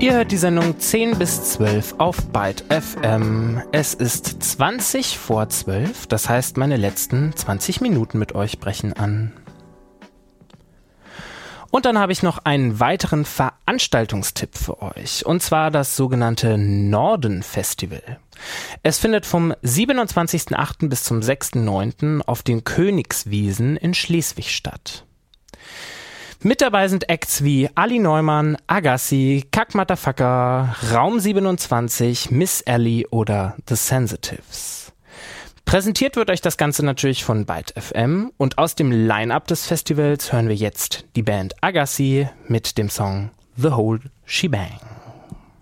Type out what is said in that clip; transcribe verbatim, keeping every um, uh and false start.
Ihr hört die Sendung zehn bis zwölf auf Byte F M. Es ist zwanzig vor zwölf, das heißt, meine letzten zwanzig Minuten mit euch brechen an. Und dann habe ich noch einen weiteren Veranstaltungstipp für euch, und zwar das sogenannte Norden Festival. Es findet vom siebenundzwanzigsten achten bis zum sechsten neunten auf den Königswiesen in Schleswig statt. Mit dabei sind Acts wie Ali Neumann, Agassi, Kack Motherfucker, Raum siebenundzwanzig, Miss Ellie oder The Sensitives. Präsentiert wird euch das Ganze natürlich von Byte F M, und aus dem Line-Up des Festivals hören wir jetzt die Band Agassi mit dem Song The Whole Shebang.